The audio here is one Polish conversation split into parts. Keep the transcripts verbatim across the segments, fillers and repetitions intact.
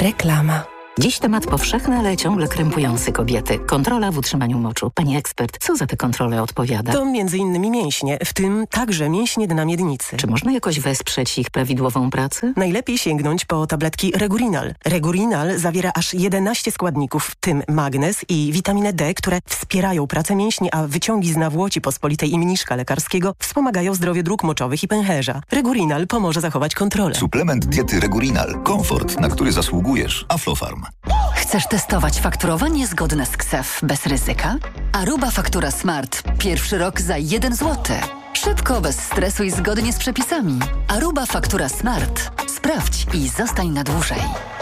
Reklama. Dziś temat powszechny, ale ciągle krępujący kobiety. Kontrola w utrzymaniu moczu. Pani ekspert, co za te kontrole odpowiada? To między innymi mięśnie, w tym także mięśnie dna miednicy. Czy można jakoś wesprzeć ich prawidłową pracę? Najlepiej sięgnąć po tabletki Regurinal. Regurinal zawiera aż jedenaście składników, w tym magnez i witaminę D, które wspierają pracę mięśni, a wyciągi z nawłoci pospolitej i mniszka lekarskiego wspomagają zdrowie dróg moczowych i pęcherza. Regurinal pomoże zachować kontrolę. Suplement diety Regurinal. Komfort, na który zasługujesz. Aflofarm. Chcesz testować fakturowanie zgodne z K S E F bez ryzyka? Aruba Faktura Smart. Pierwszy rok za jeden złoty. Szybko, bez stresu i zgodnie z przepisami. Aruba Faktura Smart. Sprawdź i zostań na dłużej.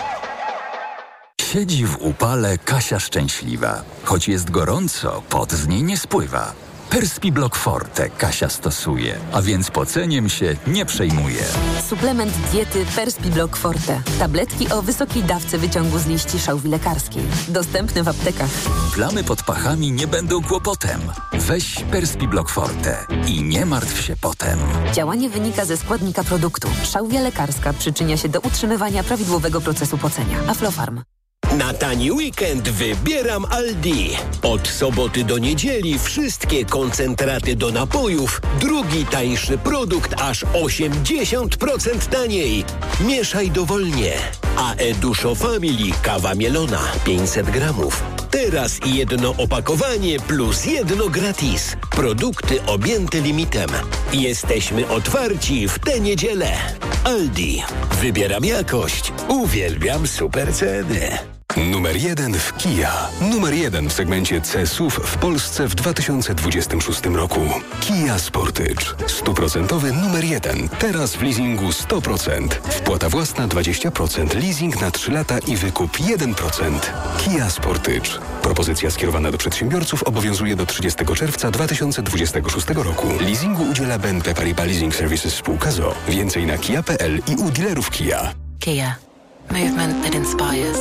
Siedzi w upale Kasia szczęśliwa. Choć jest gorąco, pot z niej nie spływa. Perspiblock Forte Kasia stosuje, a więc poceniem się nie przejmuje. Suplement diety Perspiblock Forte. Tabletki o wysokiej dawce wyciągu z liści szałwi lekarskiej. Dostępny w aptekach. Plamy pod pachami nie będą kłopotem. Weź Perspiblock Forte i nie martw się potem. Działanie wynika ze składnika produktu. Szałwia lekarska przyczynia się do utrzymywania prawidłowego procesu pocenia. Aflofarm. Na tani weekend wybieram Aldi. Od soboty do niedzieli wszystkie koncentraty do napojów. Drugi tańszy produkt aż osiemdziesiąt procent taniej. Mieszaj dowolnie. A Eduszo Family kawa mielona pięćset gramów. Teraz jedno opakowanie plus jedno gratis. Produkty objęte limitem. Jesteśmy otwarci w tę niedzielę. Aldi. Wybieram jakość. Uwielbiam super ceny. Numer jeden w Kia. Numer jeden w segmencie C S U V w Polsce w dwa tysiące dwudziestym szóstym roku. Kia Sportage. Stuprocentowy numer jeden. Teraz w leasingu sto procent. Wpłata własna dwadzieścia procent. Leasing na trzy lata i wykup jeden procent. Kia Sportage. Propozycja skierowana do przedsiębiorców obowiązuje do trzydziestego czerwca dwa tysiące dwudziestego szóstego roku. Leasingu udziela B N P Paribas Leasing Services spółka z o o. Więcej na kia kropka p l i u dealerów Kia. Kia. Movement that inspires.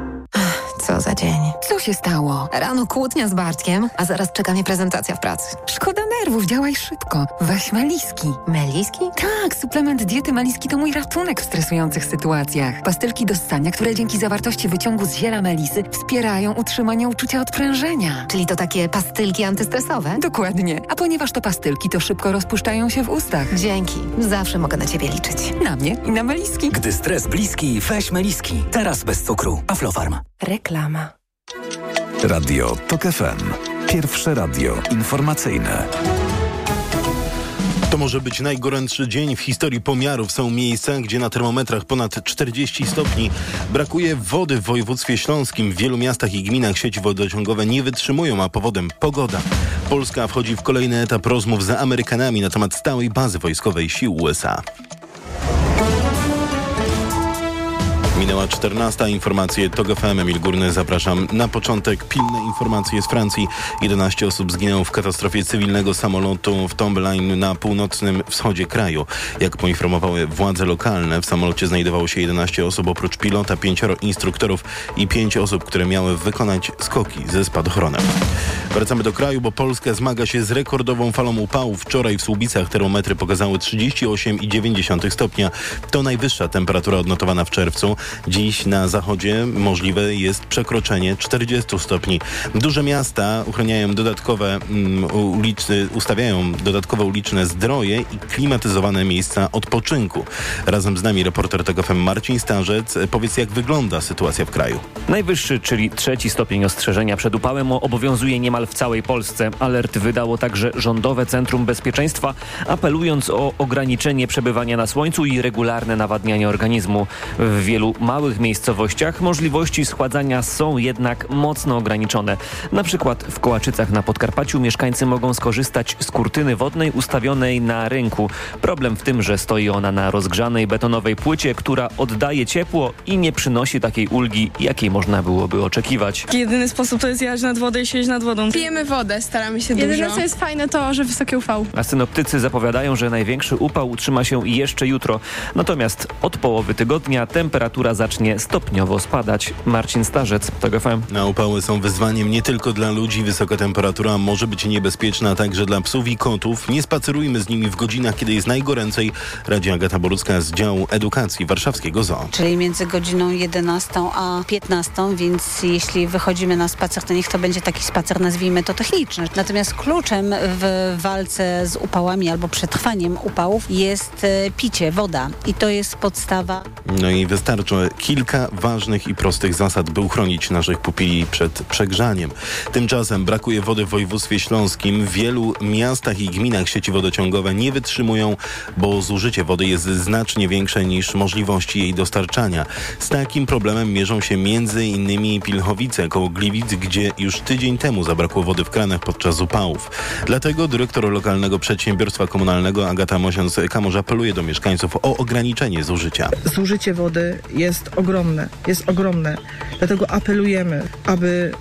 Co za dzień. Co się stało? Rano kłótnia z Bartkiem, a zaraz czeka mnie prezentacja w pracy. Szkoda nerwów, działaj szybko. Weź Meliski. Meliski? Tak, suplement diety Meliski to mój ratunek w stresujących sytuacjach. Pastylki do ssania, które dzięki zawartości wyciągu z ziela melisy wspierają utrzymanie uczucia odprężenia. Czyli to takie pastylki antystresowe? Dokładnie. A ponieważ to pastylki, to szybko rozpuszczają się w ustach. Dzięki. Zawsze mogę na ciebie liczyć. Na mnie i na Meliski. Gdy stres bliski, weź Meliski. Teraz bez cukru. Aflofarm. Reklama. Radio Tok F M. Pierwsze radio informacyjne. To może być najgorętszy dzień w historii pomiarów. Są miejsca, gdzie na termometrach ponad czterdzieści stopni. Brakuje wody w województwie śląskim. W wielu miastach i gminach sieci wodociągowe nie wytrzymują, a powodem pogoda. Polska wchodzi w kolejny etap rozmów z Amerykanami na temat stałej bazy wojskowej sił U S A. Minęła czternasta. Informacje Tok F M. Emil Górny, zapraszam. Na początek pilne informacje z Francji. jedenaście osób zginęło w katastrofie cywilnego samolotu w Tombelaine na północnym wschodzie kraju. Jak poinformowały władze lokalne, w samolocie znajdowało się jedenaście osób, oprócz pilota, pięcioro instruktorów i pięć osób, które miały wykonać skoki ze spadochronem. Wracamy do kraju, bo Polska zmaga się z rekordową falą upałów. Wczoraj w Słubicach termometry pokazały trzydzieści osiem przecinek dziewięć stopnia. To najwyższa temperatura odnotowana w czerwcu. Dziś na zachodzie możliwe jest przekroczenie czterdziestu stopni. Duże miasta uchraniają dodatkowe um, uliczne, ustawiają dodatkowe uliczne zdroje i klimatyzowane miejsca odpoczynku. Razem z nami reporter Tok F M Marcin Starzec. Powiedz, jak wygląda sytuacja w kraju? Najwyższy, czyli trzeci stopień ostrzeżenia przed upałem obowiązuje niemal w całej Polsce. Alert wydało także Rządowe Centrum Bezpieczeństwa, apelując o ograniczenie przebywania na słońcu i regularne nawadnianie organizmu. W wielu małych miejscowościach możliwości schładzania są jednak mocno ograniczone. Na przykład w Kołaczycach na Podkarpaciu mieszkańcy mogą skorzystać z kurtyny wodnej ustawionej na rynku. Problem w tym, że stoi ona na rozgrzanej betonowej płycie, która oddaje ciepło i nie przynosi takiej ulgi, jakiej można byłoby oczekiwać. Jedyny sposób to jest jechać nad wodę i siedzieć nad wodą. Pijemy wodę, staramy się dużo. Jedyne co jest fajne to, że wysokie U V. A synoptycy zapowiadają, że największy upał utrzyma się jeszcze jutro. Natomiast od połowy tygodnia temperatura temperatura zacznie stopniowo spadać. Marcin Starzec, TOG F M. Na upały są wyzwaniem nie tylko dla ludzi. Wysoka temperatura może być niebezpieczna także dla psów i kotów. Nie spacerujmy z nimi w godzinach, kiedy jest najgoręcej. Radzi Agata Borucka z działu edukacji warszawskiego Zoo. Czyli między godziną jedenastą a piętnastą, więc jeśli wychodzimy na spacer, to niech to będzie taki spacer, nazwijmy to techniczny. Natomiast kluczem w walce z upałami albo przetrwaniem upałów jest picie, woda. I to jest podstawa. No i wystarczy kilka ważnych i prostych zasad, by uchronić naszych pupili przed przegrzaniem. Tymczasem brakuje wody w województwie śląskim. W wielu miastach i gminach sieci wodociągowe nie wytrzymują, bo zużycie wody jest znacznie większe niż możliwości jej dostarczania. Z takim problemem mierzą się między innymi Pilchowice koło Gliwic, gdzie już tydzień temu zabrakło wody w kranach podczas upałów. Dlatego dyrektor lokalnego przedsiębiorstwa komunalnego Agata Mosiąc-Kamorz apeluje do mieszkańców o ograniczenie zużycia. Zużycie wody jest ogromne, jest ogromne. Dlatego apelujemy, aby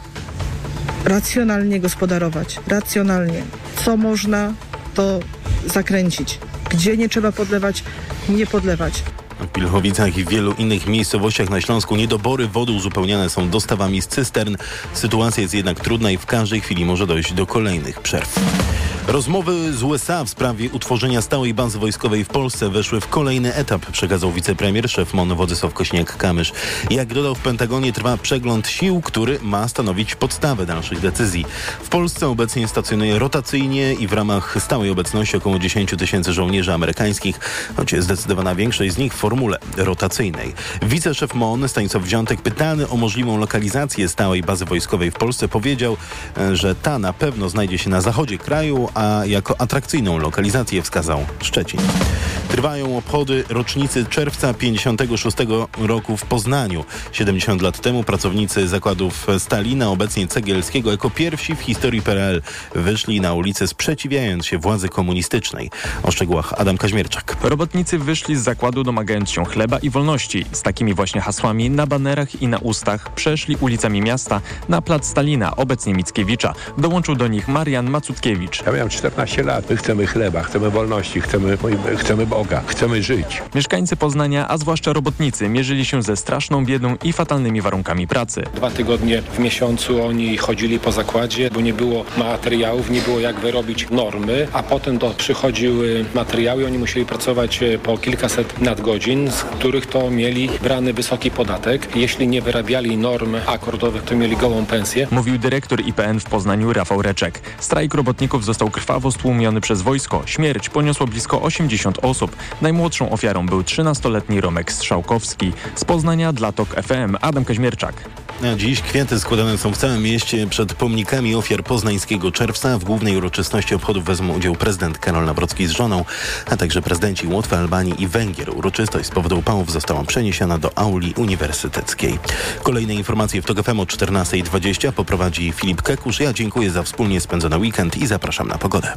racjonalnie gospodarować, racjonalnie. Co można, to zakręcić. Gdzie nie trzeba podlewać, nie podlewać. W Pilchowicach i w wielu innych miejscowościach na Śląsku niedobory wody uzupełniane są dostawami z cystern. Sytuacja jest jednak trudna i w każdej chwili może dojść do kolejnych przerw. Rozmowy z U S A w sprawie utworzenia stałej bazy wojskowej w Polsce weszły w kolejny etap, przekazał wicepremier, szef M O N Władysław Kośniak-Kamysz. Jak dodał, w Pentagonie trwa przegląd sił, który ma stanowić podstawę dalszych decyzji. W Polsce obecnie stacjonuje rotacyjnie i w ramach stałej obecności około dziesięć tysięcy żołnierzy amerykańskich, choć zdecydowana większość z nich w formule rotacyjnej. Wiceszef M O N Stanisław Wziątek, pytany o możliwą lokalizację stałej bazy wojskowej w Polsce, powiedział, że ta na pewno znajdzie się na zachodzie kraju, a jako atrakcyjną lokalizację wskazał Szczecin. Trwają obchody rocznicy czerwca pięćdziesiątego szóstego roku w Poznaniu. siedemdziesiąt lat temu pracownicy zakładów Stalina, obecnie Cegielskiego, jako pierwsi w historii P R L wyszli na ulicę, sprzeciwiając się władzy komunistycznej. O szczegółach Adam Kaźmierczak. Robotnicy wyszli z zakładu domagając się chleba i wolności. Z takimi właśnie hasłami na banerach i na ustach przeszli ulicami miasta na plac Stalina, obecnie Mickiewicza. Dołączył do nich Marian Macutkiewicz. Ja miałem czternaście lat. My chcemy chleba, chcemy wolności, chcemy, chcemy Boga, chcemy żyć. Mieszkańcy Poznania, a zwłaszcza robotnicy, mierzyli się ze straszną biedą i fatalnymi warunkami pracy. Dwa tygodnie w miesiącu oni chodzili po zakładzie, bo nie było materiałów, nie było jak wyrobić normy, a potem do, przychodziły materiały, oni musieli pracować po kilkaset nadgodzin, z których to mieli brany wysoki podatek. Jeśli nie wyrabiali norm akordowych, to mieli gołą pensję. Mówił dyrektor I P N w Poznaniu Rafał Reczek. Strajk robotników został krwawo stłumiony przez wojsko. Śmierć poniosło blisko osiemdziesiąt osób. Najmłodszą ofiarą był trzynastoletni Romek Strzałkowski. Z Poznania dla TOG F M Adam Kaźmierczak. A dziś kwiaty składane są w całym mieście przed pomnikami ofiar poznańskiego czerwca. W głównej uroczystości obchodów wezmą udział prezydent Karol Nawrocki z żoną, a także prezydenci Łotwy, Albanii i Węgier. Uroczystość z powodu upałów została przeniesiona do auli uniwersyteckiej. Kolejne informacje w TOG F M o czternasta dwadzieścia poprowadzi Filip Kekusz. Ja dziękuję za wspólnie spędzony weekend i zapraszam na pogodę.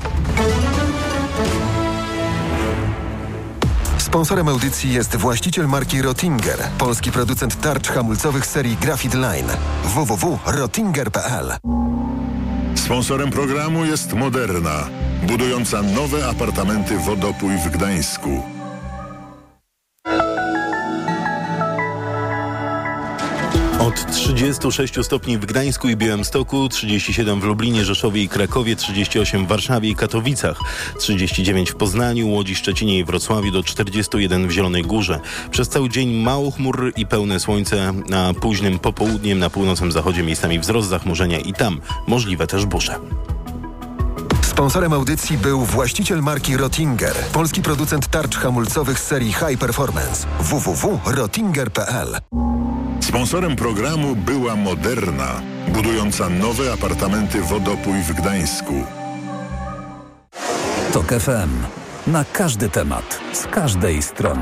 Sponsorem audycji jest właściciel marki Rottinger, polski producent tarcz hamulcowych serii Graphite Line. w w w kropka rottinger kropka p l. Sponsorem programu jest Moderna, budująca nowe apartamenty Wodopój w Gdańsku. Od trzydziestu sześciu stopni w Gdańsku i Białymstoku, trzydzieści siedem w Lublinie, Rzeszowie i Krakowie, trzydzieści osiem w Warszawie i Katowicach, trzydzieści dziewięć w Poznaniu, Łodzi, Szczecinie i Wrocławiu, do czterdziestu jeden w Zielonej Górze. Przez cały dzień mało chmur i pełne słońce, a późnym popołudniem na północnym zachodzie miejscami wzrost zachmurzenia i tam możliwe też burze. Sponsorem audycji był właściciel marki Rottinger, polski producent tarcz hamulcowych serii High Performance. w w w kropka rottinger kropka p l. Sponsorem programu była Moderna, budująca nowe apartamenty Wodopój w Gdańsku. TOG F M. Na każdy temat, z każdej strony.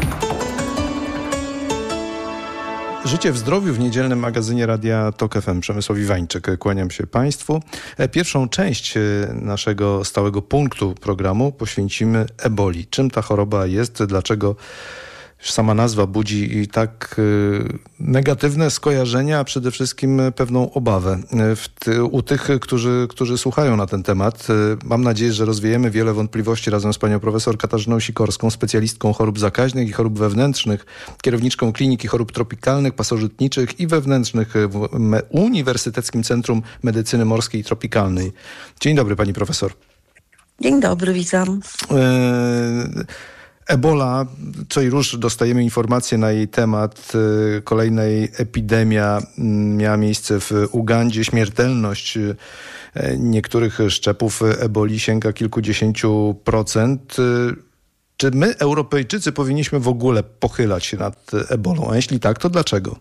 Życie w zdrowiu w niedzielnym magazynie Radia TOG F M. Przemysław Iwańczyk, kłaniam się Państwu. Pierwszą część naszego stałego punktu programu poświęcimy eboli. Czym ta choroba jest, dlaczego Sama nazwa budzi i tak y, negatywne skojarzenia, a przede wszystkim pewną obawę w ty, u tych, którzy, którzy słuchają na ten temat. Y, mam nadzieję, że rozwiejemy wiele wątpliwości razem z panią profesor Katarzyną Sikorską, specjalistką chorób zakaźnych i chorób wewnętrznych, kierowniczką Kliniki Chorób Tropikalnych, Pasożytniczych i Wewnętrznych w Me- Uniwersyteckim Centrum Medycyny Morskiej i Tropikalnej. Dzień dobry, pani profesor. Dzień dobry, witam. Y- Ebola, co i róż dostajemy informacje na jej temat. Kolejnej epidemia miała miejsce w Ugandzie. Śmiertelność niektórych szczepów eboli sięga kilkudziesięciu procent. Czy my, Europejczycy, powinniśmy w ogóle pochylać się nad ebolą? A jeśli tak, to dlaczego?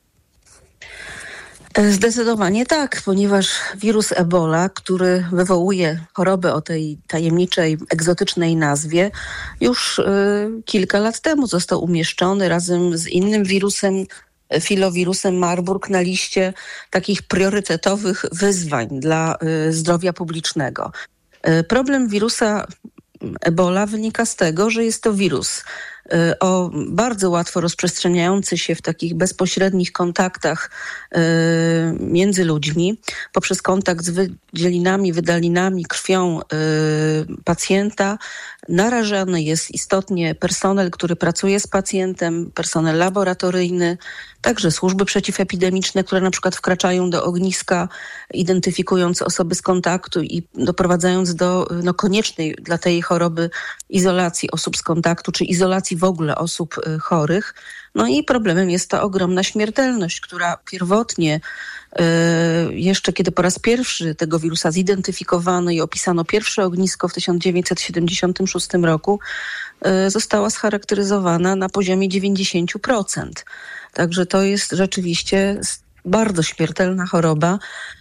Zdecydowanie tak, ponieważ wirus Ebola, który wywołuje chorobę o tej tajemniczej, egzotycznej nazwie, już y, kilka lat temu został umieszczony razem z innym wirusem, filowirusem Marburg, na liście takich priorytetowych wyzwań dla y, zdrowia publicznego. Y, problem wirusa Ebola wynika z tego, że jest to wirus o bardzo łatwo rozprzestrzeniający się w takich bezpośrednich kontaktach między ludźmi, poprzez kontakt z wydzielinami, wydalinami, krwią pacjenta. Narażany jest istotnie personel, który pracuje z pacjentem, personel laboratoryjny, także służby przeciwepidemiczne, które na przykład wkraczają do ogniska, identyfikując osoby z kontaktu i doprowadzając do no, koniecznej dla tej choroby izolacji osób z kontaktu, czy izolacji w ogóle osób y, chorych. No i problemem jest ta ogromna śmiertelność, która pierwotnie, y, jeszcze kiedy po raz pierwszy tego wirusa zidentyfikowano i opisano pierwsze ognisko w tysiąc dziewięćset siedemdziesiątym szóstym roku, y, została scharakteryzowana na poziomie dziewięćdziesiąt procent. Także to jest rzeczywiście bardzo śmiertelna choroba,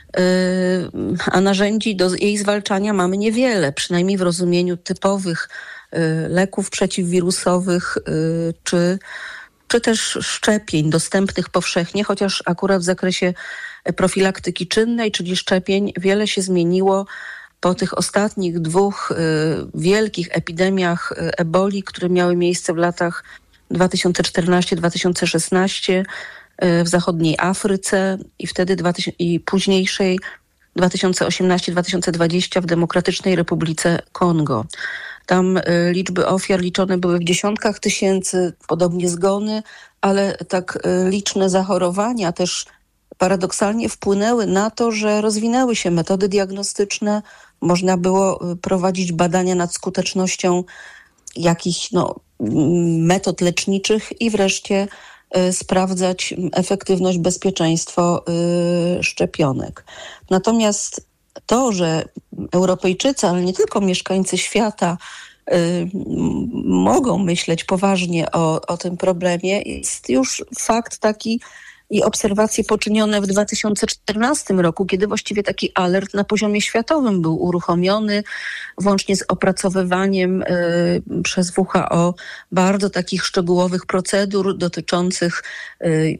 a narzędzi do jej zwalczania mamy niewiele, przynajmniej w rozumieniu typowych leków przeciwwirusowych czy, czy też szczepień dostępnych powszechnie, chociaż akurat w zakresie profilaktyki czynnej, czyli szczepień, wiele się zmieniło po tych ostatnich dwóch wielkich epidemiach eboli, które miały miejsce w latach dwa tysiące czternastym do dwa tysiące szesnastego w zachodniej Afryce i wtedy i późniejszej dwa tysiące osiemnastego do dwa tysiące dwudziestego w Demokratycznej Republice Kongo. Tam liczby ofiar liczone były w dziesiątkach tysięcy, podobnie zgony, ale tak liczne zachorowania też paradoksalnie wpłynęły na to, że rozwinęły się metody diagnostyczne, można było prowadzić badania nad skutecznością jakichś no, metod leczniczych i wreszcie y, sprawdzać efektywność, bezpieczeństwo y, szczepionek. Natomiast to, że Europejczycy, ale nie tylko mieszkańcy świata y, m, mogą myśleć poważnie o, o tym problemie, jest już fakt taki i obserwacje poczynione w dwa tysiące czternastym roku, kiedy właściwie taki alert na poziomie światowym był uruchomiony, włącznie z opracowywaniem y, przez W H O bardzo takich szczegółowych procedur dotyczących y,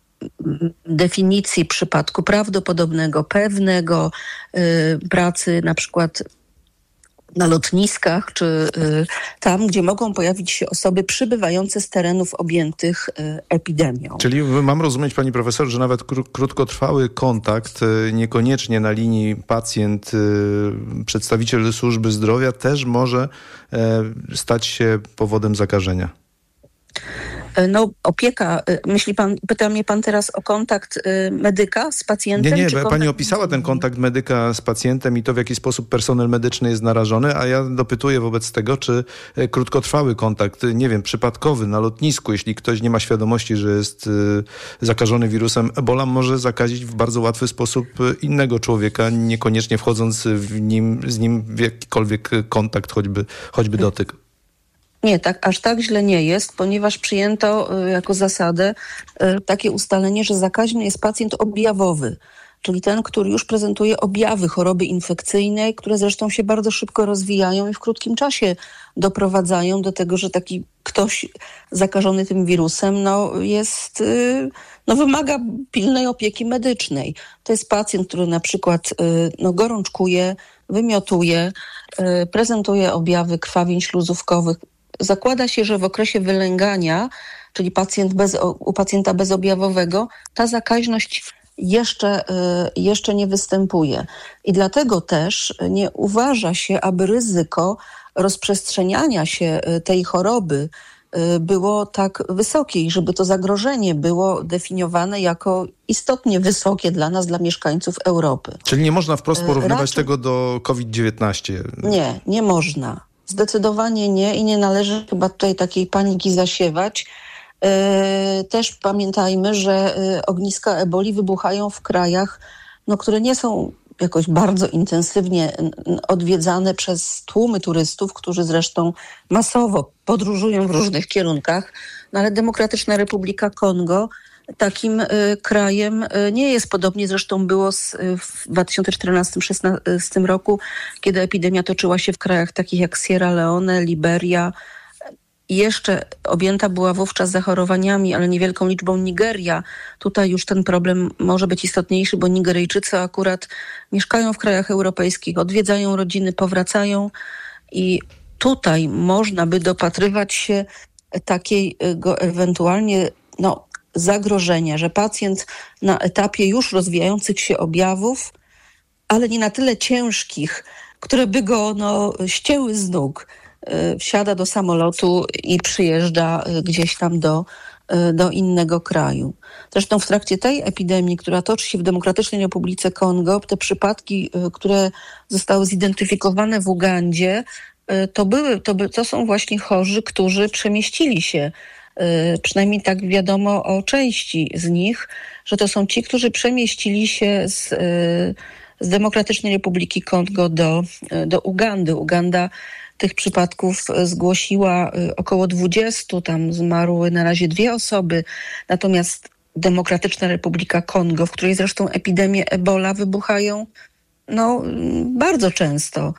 definicji przypadku prawdopodobnego, pewnego, y, pracy na przykład na lotniskach, czy y, tam, gdzie mogą pojawić się osoby przybywające z terenów objętych y, epidemią. Czyli mam rozumieć, pani profesor, że nawet kró- krótkotrwały kontakt, y, niekoniecznie na linii pacjent, y, przedstawiciel służby zdrowia też może y, stać się powodem zakażenia? No opieka, myśli pan, pyta mnie pan teraz o kontakt medyka z pacjentem? Nie, nie, czy pani kontakt... opisała ten kontakt medyka z pacjentem i to, w jaki sposób personel medyczny jest narażony, a ja dopytuję wobec tego, czy krótkotrwały kontakt, nie wiem, przypadkowy na lotnisku, jeśli ktoś nie ma świadomości, że jest zakażony wirusem Ebola, może zakazić w bardzo łatwy sposób innego człowieka, niekoniecznie wchodząc w nim, z nim w jakikolwiek kontakt, choćby, choćby dotyk. Nie, tak, aż tak źle nie jest, ponieważ przyjęto y, jako zasadę y, takie ustalenie, że zakaźny jest pacjent objawowy, czyli ten, który już prezentuje objawy choroby infekcyjnej, które zresztą się bardzo szybko rozwijają i w krótkim czasie doprowadzają do tego, że taki ktoś zakażony tym wirusem no, jest, y, no, wymaga pilnej opieki medycznej. To jest pacjent, który na przykład y, no, gorączkuje, wymiotuje, y, prezentuje objawy krwawień śluzówkowych, zakłada się, że w okresie wylęgania, czyli pacjent bez, u pacjenta bezobjawowego, ta zakaźność jeszcze, jeszcze nie występuje. I dlatego też nie uważa się, aby ryzyko rozprzestrzeniania się tej choroby było tak wysokie i żeby to zagrożenie było definiowane jako istotnie wysokie dla nas, dla mieszkańców Europy. Czyli nie można wprost porównywać Raczej... tego do kowid dziewiętnaście? Nie, nie można. Zdecydowanie nie i nie należy chyba tutaj takiej paniki zasiewać. Też pamiętajmy, że ogniska eboli wybuchają w krajach, no, które nie są jakoś bardzo intensywnie odwiedzane przez tłumy turystów, którzy zresztą masowo podróżują w różnych kierunkach. No ale Demokratyczna Republika Kongo takim y, krajem y, nie jest. Podobnie zresztą było z, y, w dwa tysiące czternastym szesnastym roku, kiedy epidemia toczyła się w krajach takich jak Sierra Leone, Liberia. Jeszcze objęta była wówczas zachorowaniami, ale niewielką liczbą Nigeria. Tutaj już ten problem może być istotniejszy, bo Nigeryjczycy akurat mieszkają w krajach europejskich, odwiedzają rodziny, powracają i tutaj można by dopatrywać się takiego ewentualnie no, zagrożenia, że pacjent na etapie już rozwijających się objawów, ale nie na tyle ciężkich, które by go no, ścięły z nóg, wsiada do samolotu i przyjeżdża gdzieś tam do, do innego kraju. Zresztą w trakcie tej epidemii, która toczy się w Demokratycznej Republice Kongo, te przypadki, które zostały zidentyfikowane w Ugandzie, to, były, to, by, to są właśnie chorzy, którzy przemieścili się, przynajmniej tak wiadomo o części z nich, że to są ci, którzy przemieścili się z, z Demokratycznej Republiki Kongo do, do Ugandy. Uganda tych przypadków zgłosiła około dwudziestu, tam zmarły na razie dwie osoby, natomiast Demokratyczna Republika Kongo, w której zresztą epidemie Ebola wybuchają no, bardzo często,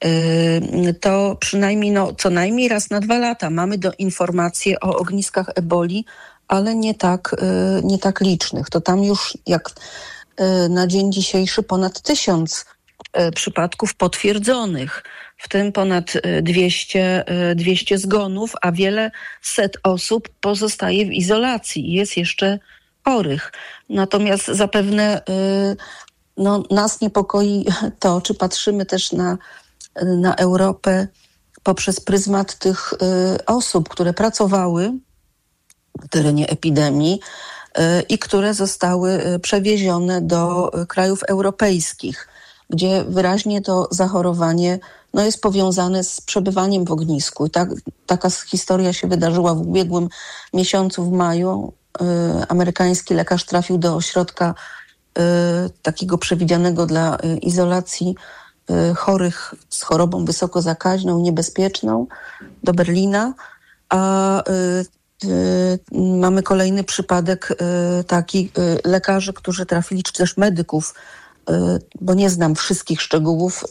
to przynajmniej no, co najmniej raz na dwa lata mamy do informacje o ogniskach eboli, ale nie tak, nie tak licznych. To tam już jak na dzień dzisiejszy ponad tysiąc przypadków potwierdzonych, w tym ponad dwieście, dwieście zgonów, a wiele set osób pozostaje w izolacji i jest jeszcze chorych. Natomiast zapewne no, nas niepokoi to, czy patrzymy też na, na Europę poprzez pryzmat tych osób, które pracowały w terenie epidemii i które zostały przewiezione do krajów europejskich, gdzie wyraźnie to zachorowanie no, jest powiązane z przebywaniem w ognisku. I tak, taka historia się wydarzyła w ubiegłym miesiącu, w maju. Yy, amerykański lekarz trafił do ośrodka yy, takiego przewidzianego dla yy, izolacji yy, chorych z chorobą wysoko zakaźną, niebezpieczną, do Berlina. A yy, yy, mamy kolejny przypadek yy, taki yy, lekarzy, którzy trafili, czy też medyków, bo nie znam wszystkich szczegółów,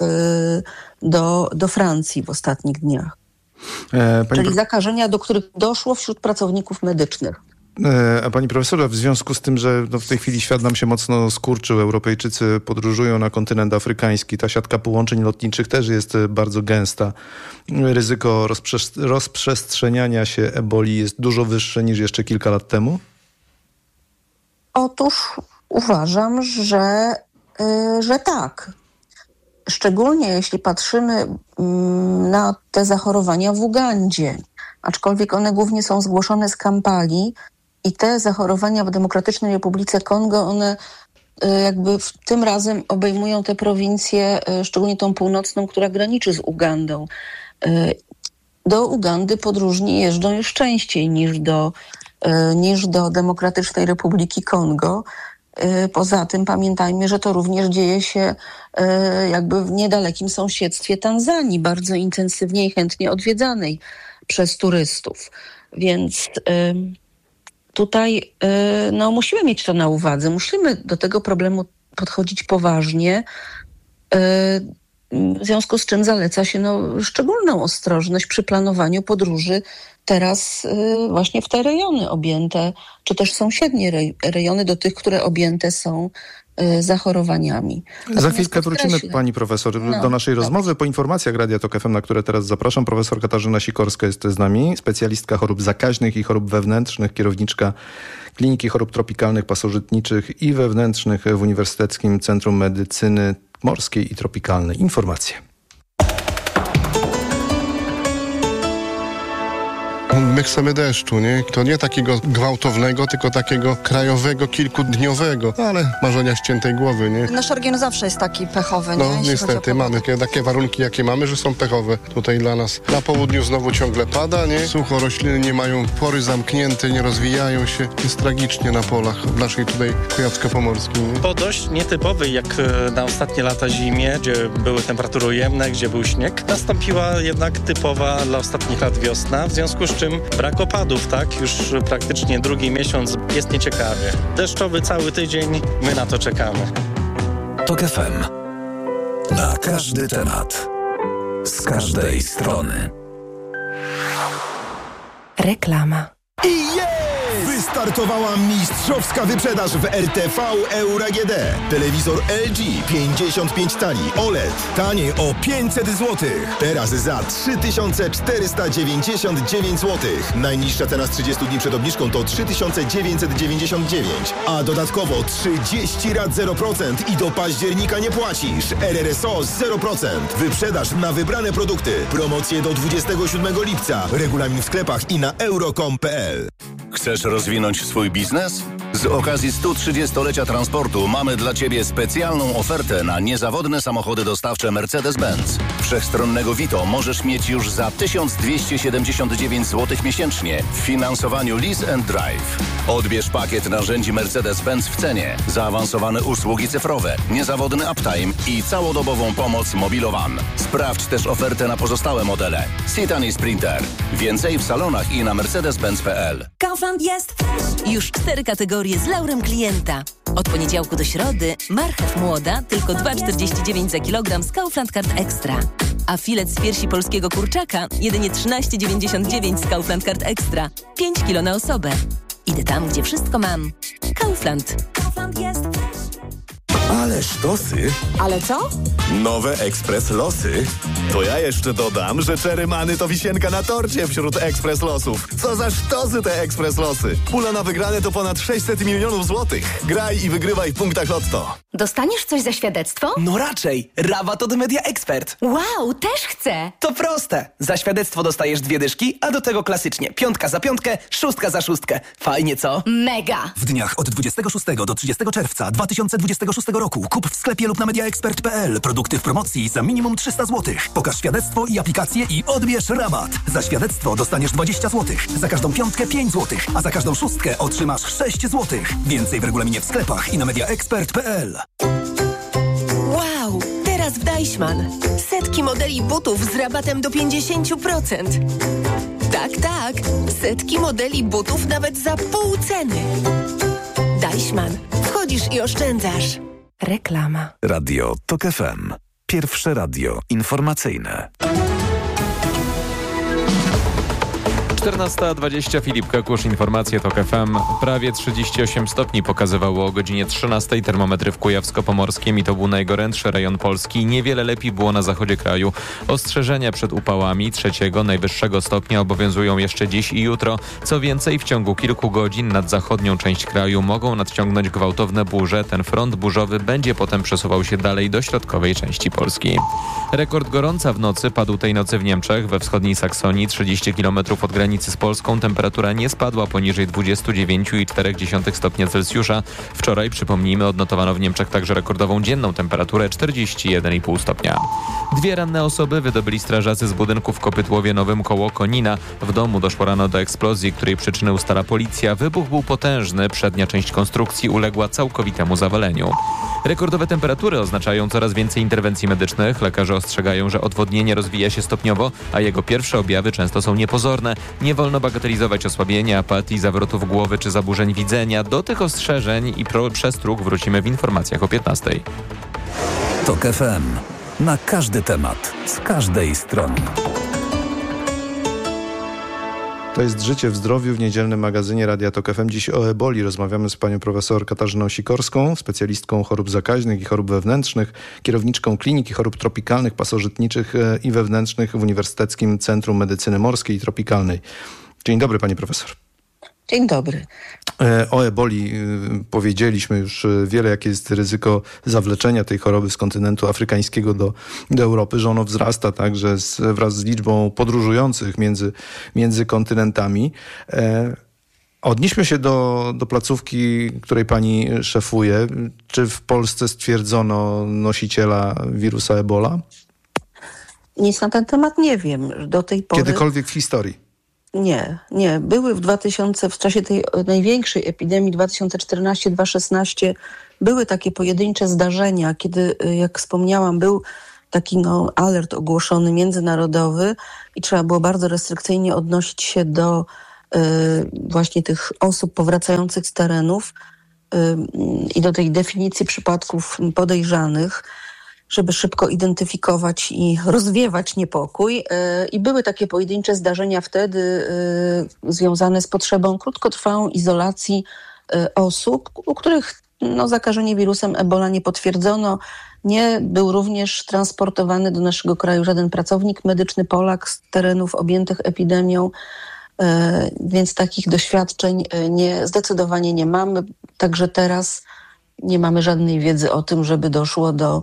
do, do Francji w ostatnich dniach. E, Czyli pro... zakażenia, do których doszło wśród pracowników medycznych. A pani profesor, w związku z tym, że no w tej chwili świat nam się mocno skurczył, Europejczycy podróżują na kontynent afrykański, ta siatka połączeń lotniczych też jest bardzo gęsta. Ryzyko rozprze- rozprzestrzeniania się eboli jest dużo wyższe niż jeszcze kilka lat temu? Otóż uważam, że że tak. Szczególnie jeśli patrzymy na te zachorowania w Ugandzie, aczkolwiek one głównie są zgłoszone z Kampali i te zachorowania w Demokratycznej Republice Kongo, one jakby w tym razem obejmują te prowincje, szczególnie tą północną, która graniczy z Ugandą. Do Ugandy podróżni jeżdżą już częściej niż do, niż do Demokratycznej Republiki Kongo. Poza tym pamiętajmy, że to również dzieje się jakby w niedalekim sąsiedztwie Tanzanii, bardzo intensywnie i chętnie odwiedzanej przez turystów. Więc tutaj no, musimy mieć to na uwadze. Musimy do tego problemu podchodzić poważnie. w związku z czym zaleca się no, szczególną ostrożność przy planowaniu podróży teraz y, właśnie w te rejony objęte, czy też sąsiednie rej, rejony do tych, które objęte są y, zachorowaniami. Natomiast Za chwilkę wrócimy, podkreślę. pani profesor, No, do naszej tak. rozmowy. Po informacjach Radia Tok F M, na które teraz zapraszam, profesor Katarzyna Sikorska jest z nami, specjalistka chorób zakaźnych i chorób wewnętrznych, kierowniczka Kliniki Chorób Tropikalnych, Pasożytniczych i Wewnętrznych w Uniwersyteckim Centrum Medycyny Morskiej i Tropikalnej. Informacje. My chcemy deszczu, nie? To nie takiego gwałtownego, tylko takiego krajowego, kilkudniowego, ale marzenia ściętej głowy, nie? Nasz region zawsze jest taki pechowy, nie? No Jeśli niestety, mamy takie, takie warunki, jakie mamy, że są pechowe tutaj dla nas. Na południu znowu ciągle pada, nie? Sucho, rośliny nie mają pory zamknięte, nie rozwijają się. Jest tragicznie na polach w naszej tutaj Kujawsko-Pomorskiej, nie? Po dość nietypowej, jak na ostatnie lata zimie, gdzie były temperatury ujemne, gdzie był śnieg, nastąpiła jednak typowa dla ostatnich lat wiosna, w związku z czym brak opadów, tak? Już praktycznie drugi miesiąc jest nieciekawie. Deszczowy cały tydzień, my na to czekamy. Tok F M. Na każdy temat. Z każdej strony. Reklama. I jest! Wystartowała mistrzowska wyprzedaż w R T V Euro A G D. Telewizor L G pięćdziesiąt pięć cali O L E D taniej o pięćset złotych. Teraz za trzy tysiące czterysta dziewięćdziesiąt dziewięć złotych. Najniższa cena z trzydziestu dni przed obniżką to trzy tysiące dziewięćset dziewięćdziesiąt dziewięć. A dodatkowo trzydzieści rat zero procent i do października nie płacisz. R R S O zero procent. Wyprzedaż na wybrane produkty. Promocje do dwudziestego siódmego lipca. Regulamin w sklepach i na euro kropka com kropka p l. Chcesz rozwinąć swój biznes? Z okazji stu trzydziestolecia transportu mamy dla Ciebie specjalną ofertę na niezawodne samochody dostawcze Mercedes-Benz. Wszechstronnego Vito możesz mieć już za tysiąc dwieście siedemdziesiąt dziewięć złotych miesięcznie w finansowaniu Lease and Drive. Odbierz pakiet narzędzi Mercedes-Benz w cenie, zaawansowane usługi cyfrowe, niezawodny uptime i całodobową pomoc Mobilowan. Sprawdź też ofertę na pozostałe modele. Citan i Sprinter. Więcej w salonach i na mercedes benz kropka p l. Kaufland jest już cztery kategorie z laurem klienta. Od poniedziałku do środy marchew młoda tylko dwa czterdzieści dziewięć za kilogram z Kaufland Card Extra. A filet z piersi polskiego kurczaka jedynie trzynaście dziewięćdziesiąt dziewięć z Kaufland Card Extra. pięć kilo na osobę. Idę tam, gdzie wszystko mam. Kaufland. Kaufland jest. Ale sztosy. Ale co? Nowe Ekspres Losy. To ja jeszcze dodam, że Czerymany to wisienka na torcie wśród Ekspres Losów. Co za sztosy te Ekspres Losy. Pula na wygrane to ponad sześćset milionów złotych. Graj i wygrywaj w punktach Lotto. Dostaniesz coś za świadectwo? No raczej. Rabat od Media Expert. Wow, też chcę. To proste. Za świadectwo dostajesz dwie dyszki, a do tego klasycznie piątka za piątkę, szóstka za szóstkę. Fajnie, co? Mega. W dniach od dwudziestego szóstego do trzydziestego czerwca dwa tysiące dwudziestego szóstego roku kup w sklepie lub na mediaexpert kropka p l produkty w promocji za minimum trzysta złotych. Pokaż świadectwo i aplikację i odbierz rabat. Za świadectwo dostaniesz dwadzieścia złotych, za każdą piątkę pięć złotych, a za każdą szóstkę otrzymasz sześć złotych. Więcej w regulaminie w sklepach i na mediaexpert kropka p l. Wow, teraz w Deichmann. Setki modeli butów z rabatem do pięćdziesiąt procent. Tak, tak, setki modeli butów nawet za pół ceny. Deichmann. Wchodzisz i oszczędzasz. Reklama. Radio Tok F M. Pierwsze radio informacyjne. czternasta dwadzieścia, Filip Kakusz, informacje Tok F M. Prawie trzydzieści osiem stopni pokazywało o godzinie trzynastej termometry w Kujawsko-Pomorskim i to był najgorętszy rejon Polski. Niewiele lepiej było na zachodzie kraju. Ostrzeżenia przed upałami trzeciego, najwyższego stopnia obowiązują jeszcze dziś i jutro. Co więcej, w ciągu kilku godzin nad zachodnią część kraju mogą nadciągnąć gwałtowne burze. Ten front burzowy będzie potem przesuwał się dalej do środkowej części Polski. Rekord gorąca w nocy padł tej nocy w Niemczech, we wschodniej Saksonii, trzydzieści kilometrów od granicy z Polską. Temperatura nie spadła poniżej dwadzieścia dziewięć przecinek cztery stopnia Celsjusza. Wczoraj, przypomnijmy, odnotowano w Niemczech także rekordową dzienną temperaturę czterdzieści jeden i pół stopnia. Dwie ranne osoby wydobyli strażacy z budynku w Kopytłowie Nowym koło Konina. W domu doszło rano do eksplozji, której przyczynę ustala policja. Wybuch był potężny, przednia część konstrukcji uległa całkowitemu zawaleniu. Rekordowe temperatury oznaczają coraz więcej interwencji medycznych. Lekarze ostrzegają, że odwodnienie rozwija się stopniowo, a jego pierwsze objawy często są niepozorne. Nie wolno bagatelizować osłabienia, apatii, zawrotów głowy czy zaburzeń widzenia. Do tych ostrzeżeń i pro- przestróg wrócimy w informacjach o piętnastej. Tok F M. na każdy temat, z każdej strony. To jest Życie w zdrowiu w niedzielnym magazynie Radia Tok F M. Dziś o eboli rozmawiamy z panią profesor Katarzyną Sikorską, specjalistką chorób zakaźnych i chorób wewnętrznych, kierowniczką Kliniki Chorób Tropikalnych, Pasożytniczych i Wewnętrznych w Uniwersyteckim Centrum Medycyny Morskiej i Tropikalnej. Dzień dobry, pani profesor. Dzień dobry. O eboli powiedzieliśmy już wiele, jakie jest ryzyko zawleczenia tej choroby z kontynentu afrykańskiego do, do Europy, że ono wzrasta także z, wraz z liczbą podróżujących między, między kontynentami. E, odnieśmy się do, do placówki, której pani szefuje. Czy w Polsce stwierdzono nosiciela wirusa Ebola? Nic na ten temat nie wiem. Do tej pory... Kiedykolwiek w historii? Nie, nie. Były w dwa tysiące, w czasie tej największej epidemii dwa tysiące czternasty dwa tysiące szesnasty były takie pojedyncze zdarzenia, kiedy, jak wspomniałam, był taki no, alert ogłoszony międzynarodowy i trzeba było bardzo restrykcyjnie odnosić się do y, właśnie tych osób powracających z terenów y, i do tej definicji przypadków podejrzanych, żeby szybko identyfikować i rozwiewać niepokój. I były takie pojedyncze zdarzenia wtedy związane z potrzebą krótkotrwałej izolacji osób, u których no, zakażenie wirusem Ebola nie potwierdzono. Nie był również transportowany do naszego kraju żaden pracownik medyczny Polak z terenów objętych epidemią, więc takich doświadczeń nie, zdecydowanie nie mamy. Także teraz nie mamy żadnej wiedzy o tym, żeby doszło do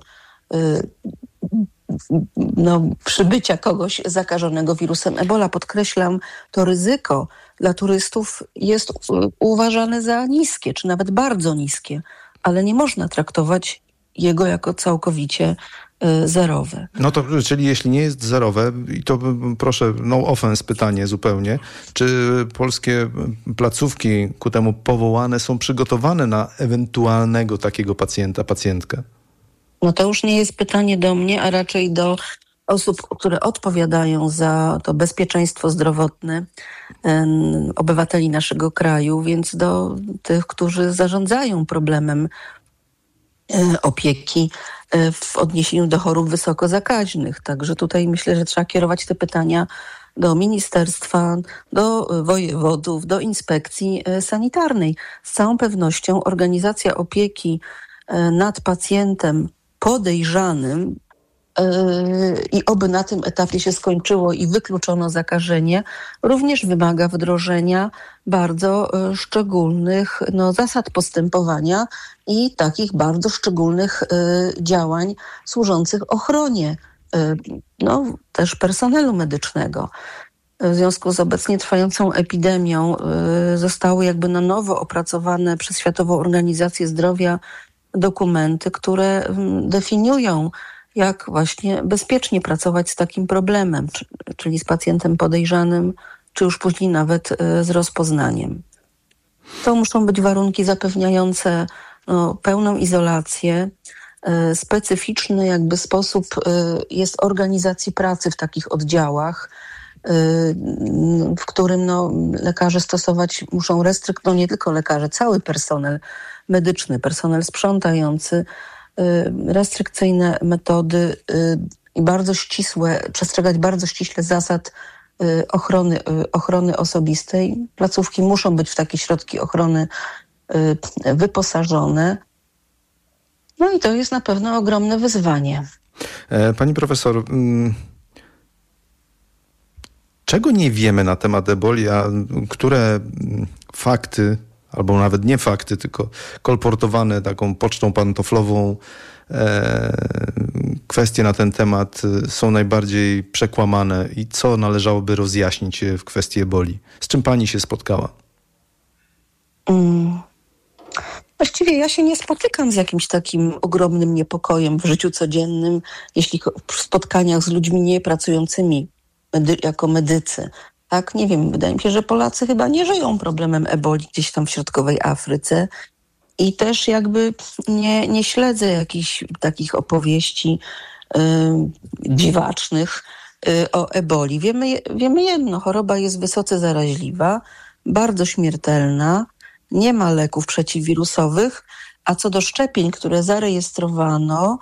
no, przybycia kogoś zakażonego wirusem Ebola. Podkreślam, to ryzyko dla turystów jest uważane za niskie, czy nawet bardzo niskie, ale nie można traktować jego jako całkowicie y, zerowe. No to, czyli jeśli nie jest zerowe, i to proszę, no offense pytanie zupełnie, czy polskie placówki ku temu powołane są przygotowane na ewentualnego takiego pacjenta, pacjentkę? No to już nie jest pytanie do mnie, a raczej do osób, które odpowiadają za to bezpieczeństwo zdrowotne um, obywateli naszego kraju, więc do tych, którzy zarządzają problemem um, opieki um, w odniesieniu do chorób wysoko zakaźnych. Także tutaj myślę, że trzeba kierować te pytania do ministerstwa, do wojewodów, do inspekcji sanitarnej. Z całą pewnością organizacja opieki um, nad pacjentem podejrzanym yy, i oby na tym etapie się skończyło i wykluczono zakażenie, również wymaga wdrożenia bardzo yy, szczególnych no, zasad postępowania i takich bardzo szczególnych yy, działań służących ochronie yy, no, też personelu medycznego. W związku z obecnie trwającą epidemią yy, zostały jakby na nowo opracowane przez Światową Organizację Zdrowia dokumenty, które definiują, jak właśnie bezpiecznie pracować z takim problemem, czyli z pacjentem podejrzanym, czy już później nawet z rozpoznaniem. To muszą być warunki zapewniające no, pełną izolację, specyficzny jakby sposób jest organizacji pracy w takich oddziałach, w którym no, lekarze stosować muszą restrykcyjnie, no nie tylko lekarze, cały personel medyczny, personel sprzątający, restrykcyjne metody i bardzo ścisłe, przestrzegać bardzo ściśle zasad ochrony, ochrony osobistej. Placówki muszą być w takie środki ochrony wyposażone. No i to jest na pewno ogromne wyzwanie. Pani profesor, czego nie wiemy na temat eboli, a które fakty, albo nawet nie fakty, tylko kolportowane taką pocztą pantoflową e, kwestie na ten temat są najbardziej przekłamane i co należałoby rozjaśnić w kwestii eboli? Z czym pani się spotkała? Mm. Właściwie ja się nie spotykam z jakimś takim ogromnym niepokojem w życiu codziennym, jeśli w spotkaniach z ludźmi niepracującymi medy- jako medycy. Tak, nie wiem, wydaje mi się, że Polacy chyba nie żyją problemem eboli gdzieś tam w środkowej Afryce i też jakby nie, nie śledzę jakichś takich opowieści y, dziwacznych y, o eboli. Wiemy, wiemy jedno, choroba jest wysoce zaraźliwa, bardzo śmiertelna, nie ma leków przeciwwirusowych, a co do szczepień, które zarejestrowano,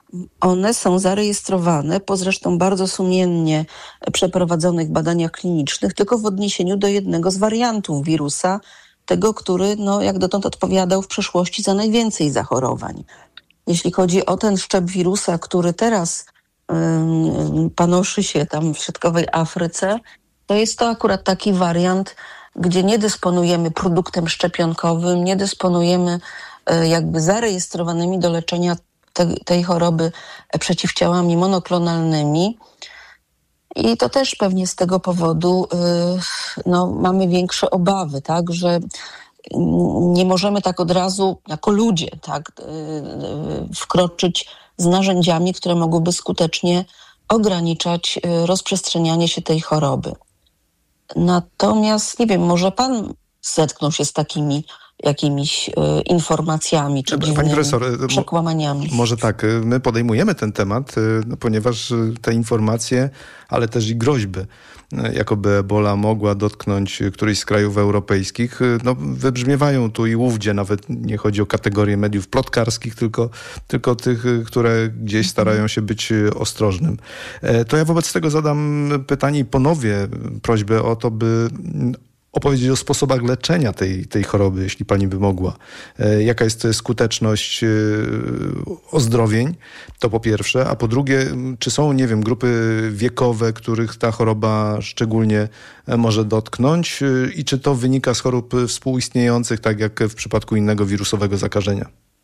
One są zarejestrowane po zresztą bardzo sumiennie przeprowadzonych badaniach klinicznych, tylko w odniesieniu do jednego z wariantów wirusa, tego, który no, jak dotąd odpowiadał w przeszłości za najwięcej zachorowań. Jeśli chodzi o ten szczep wirusa, który teraz ym, panoszy się tam w środkowej Afryce, to jest to akurat taki wariant, gdzie nie dysponujemy produktem szczepionkowym, nie dysponujemy y, jakby zarejestrowanymi do leczenia te, tej choroby przeciwciałami monoklonalnymi. I to też pewnie z tego powodu y, no, mamy większe obawy, tak, że nie możemy tak od razu jako ludzie tak, y, y, wkroczyć z narzędziami, które mogłyby skutecznie ograniczać y, rozprzestrzenianie się tej choroby. Natomiast, nie wiem, może pan zetknął się z takimi jakimiś y, informacjami czy Pani profesor, przekłamaniami. Może tak, my podejmujemy ten temat, y, no, ponieważ te informacje, ale też i groźby, y, jakoby Ebola mogła dotknąć któryś z krajów europejskich, y, no, wybrzmiewają tu i ówdzie, nawet nie chodzi o kategorię mediów plotkarskich, tylko, tylko tych, y, które gdzieś starają się być y, ostrożnym. Y, to ja wobec tego zadam pytanie i ponowię prośbę o to, by opowiedzieć o sposobach leczenia tej, tej choroby, jeśli pani by mogła. E, jaka jest skuteczność e, ozdrowień, to po pierwsze, a po drugie, czy są, nie wiem, grupy wiekowe, których ta choroba szczególnie może dotknąć e, i czy to wynika z chorób współistniejących, tak jak w przypadku innego wirusowego zakażenia?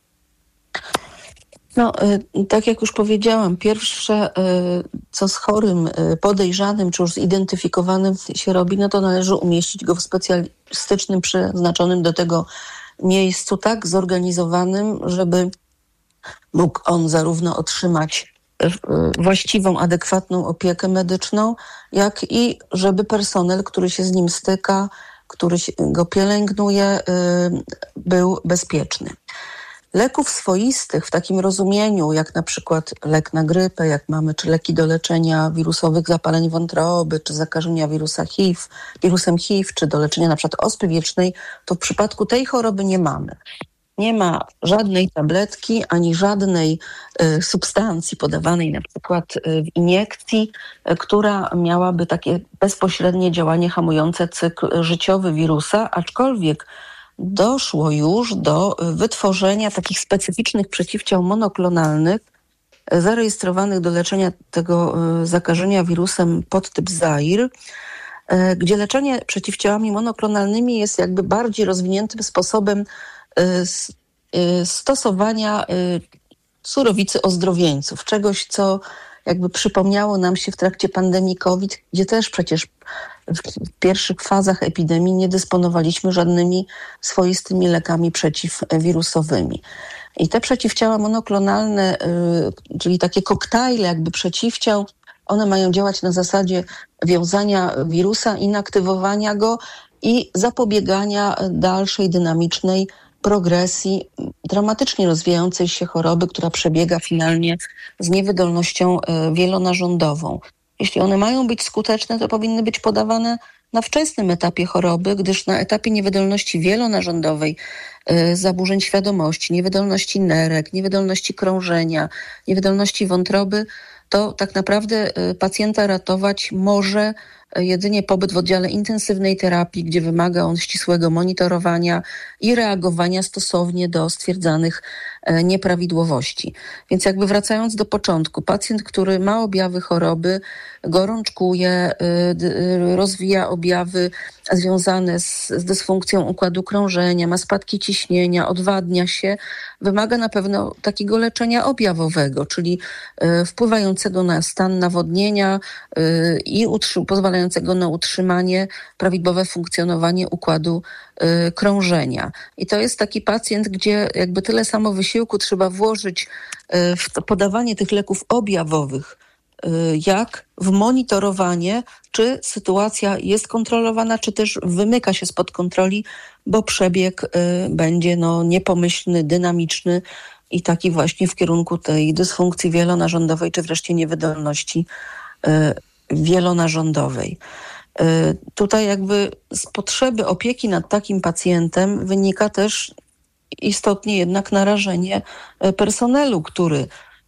No, tak jak już powiedziałam, pierwsze, co z chorym podejrzanym czy już zidentyfikowanym się robi, no to należy umieścić go w specjalistycznym, przeznaczonym do tego miejscu, tak zorganizowanym, żeby mógł on zarówno otrzymać właściwą, adekwatną opiekę medyczną, jak i żeby personel, który się z nim styka, który go pielęgnuje, był bezpieczny. Leków swoistych w takim rozumieniu, jak na przykład lek na grypę, jak mamy, czy leki do leczenia wirusowych zapaleń wątroby, czy zakażenia wirusa H I V, wirusem H I V, czy do leczenia na przykład ospy wiecznej, to w przypadku tej choroby nie mamy. Nie ma żadnej tabletki, ani żadnej y, substancji podawanej na przykład y, w iniekcji, y, która miałaby takie bezpośrednie działanie hamujące cykl życiowy wirusa, aczkolwiek doszło już do wytworzenia takich specyficznych przeciwciał monoklonalnych zarejestrowanych do leczenia tego zakażenia wirusem podtyp Zair, gdzie leczenie przeciwciałami monoklonalnymi jest jakby bardziej rozwiniętym sposobem stosowania surowicy ozdrowieńców, czegoś, co jakby przypomniało nam się w trakcie pandemii COVID, gdzie też przecież w pierwszych fazach epidemii nie dysponowaliśmy żadnymi swoistymi lekami przeciwwirusowymi. I te przeciwciała monoklonalne, yy, czyli takie koktajle jakby przeciwciał, one mają działać na zasadzie wiązania wirusa, inaktywowania go i zapobiegania dalszej dynamicznej progresji dramatycznie rozwijającej się choroby, która przebiega finalnie z niewydolnością wielonarządową. Jeśli one mają być skuteczne, to powinny być podawane na wczesnym etapie choroby, gdyż na etapie niewydolności wielonarządowej, zaburzeń świadomości, niewydolności nerek, niewydolności krążenia, niewydolności wątroby, to tak naprawdę pacjenta ratować może jedynie pobyt w oddziale intensywnej terapii, gdzie wymaga on ścisłego monitorowania i reagowania stosownie do stwierdzanych nieprawidłowości. Więc jakby wracając do początku, pacjent, który ma objawy choroby, gorączkuje, rozwija objawy związane z, z dysfunkcją układu krążenia, ma spadki ciśnienia, odwadnia się, wymaga na pewno takiego leczenia objawowego, czyli wpływającego na stan nawodnienia i utrzy- pozwalającego na utrzymanie, prawidłowe funkcjonowanie układu krążenia. I to jest taki pacjent, gdzie jakby tyle samo wysiłku trzeba włożyć w to podawanie tych leków objawowych, jak w monitorowanie, czy sytuacja jest kontrolowana, czy też wymyka się spod kontroli, bo przebieg będzie no, niepomyślny, dynamiczny i taki właśnie w kierunku tej dysfunkcji wielonarządowej, czy wreszcie niewydolności wielonarządowej. Tutaj jakby z potrzeby opieki nad takim pacjentem wynika też istotnie jednak narażenie personelu, który